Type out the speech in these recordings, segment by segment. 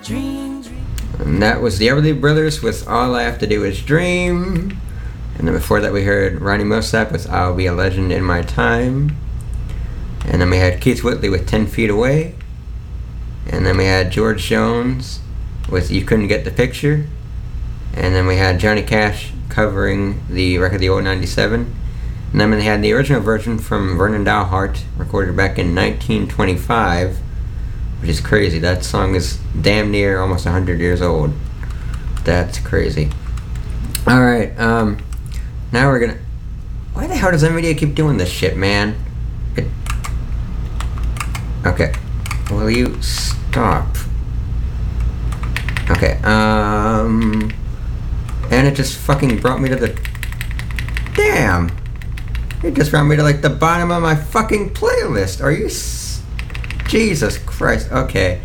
And that was the Everly Brothers with All I Have to Do Is Dream. And then before that we heard Ronnie Milsap with I'll Be a Legend in My Time. And then we had Keith Whitley with 10 Feet Away. And then we had George Jones with You Couldn't Get the Picture. And then we had Johnny Cash covering the record The Old 97. And then we had the original version from Vernon Dalhart, recorded back in 1925, which is crazy. That song is damn near almost 100 years old. That's crazy. Alright, now we're gonna... Why the hell does NVIDIA keep doing this shit, man? Okay. Will you stop? Okay, and it just fucking brought me to the... Damn! It just brought me to, like, the bottom of my fucking playlist. Are you... Jesus Christ. Okay.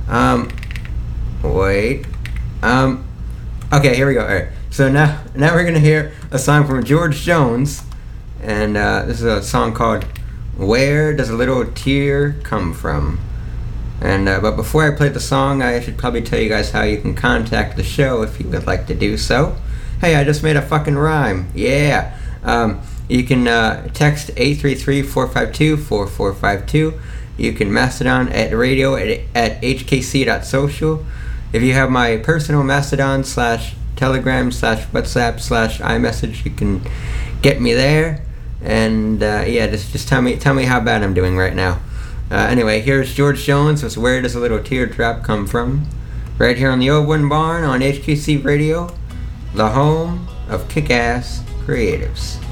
Wait. Okay, here we go. Alright. So now we're gonna hear a song from George Jones. And, this is a song called Where Does a Little Tear Come From? And, but before I play the song, I should probably tell you guys how you can contact the show if you would like to do so. Hey, I just made a fucking rhyme. Yeah. You can, text 833-452-4452. You can Mastodon at radio at hkc.social. If you have my personal Mastodon / Telegram / WhatsApp / iMessage, you can get me there. And yeah, just tell me how bad I'm doing right now. Anyway, here's George Jones with Where Does a Little Teardrop Come From? Right here on the Old Wooden Barn on HKC Radio, the home of kick-ass creatives.